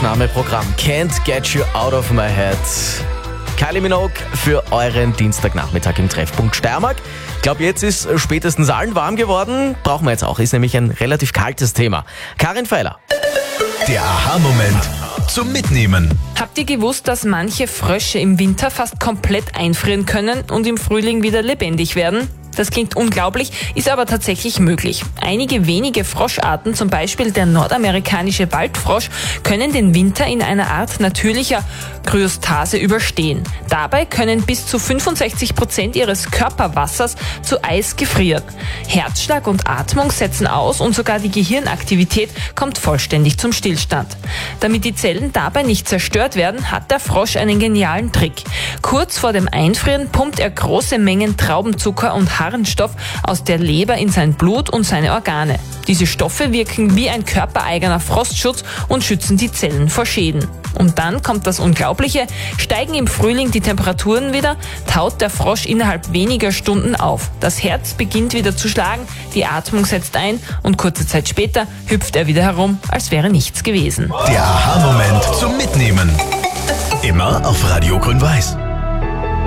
Aufnahmeprogramm Can't Get You Out of My Head. Kylie Minogue für euren Dienstagnachmittag im Treffpunkt Steiermark. Ich glaube, jetzt ist spätestens allen warm geworden. Brauchen wir jetzt auch. Ist nämlich ein relativ kaltes Thema. Karin Feiler. Der Aha-Moment zum Mitnehmen. Habt ihr gewusst, dass manche Frösche im Winter fast komplett einfrieren können und im Frühling wieder lebendig werden? Das klingt unglaublich, ist aber tatsächlich möglich. Einige wenige Froscharten, zum Beispiel der nordamerikanische Waldfrosch, können den Winter in einer Art natürlicher Kryostase überstehen. Dabei können bis zu 65% ihres Körperwassers zu Eis gefrieren. Herzschlag und Atmung setzen aus und sogar die Gehirnaktivität kommt vollständig zum Stillstand. Damit die Zellen dabei nicht zerstört werden, hat der Frosch einen genialen Trick. Kurz vor dem Einfrieren pumpt er große Mengen Traubenzucker und Harnstoff aus der Leber in sein Blut und seine Organe. Diese Stoffe wirken wie ein körpereigener Frostschutz und schützen die Zellen vor Schäden. Und dann kommt das Unglaubliche: steigen im Frühling die Temperaturen wieder, taut der Frosch innerhalb weniger Stunden auf. Das Herz beginnt wieder zu schlagen, die Atmung setzt ein und kurze Zeit später hüpft er wieder herum, als wäre nichts gewesen. Der Aha-Moment zum Mitnehmen. Immer auf Radio Grün-Weiß.